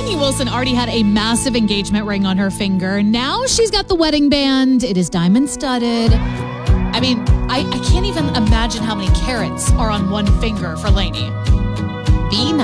Lainey Wilson already had a massive engagement ring on her finger. Now she's got the wedding band. It is diamond studded. I mean, I can't even imagine how many carats are on one finger for Lainey. Be nice.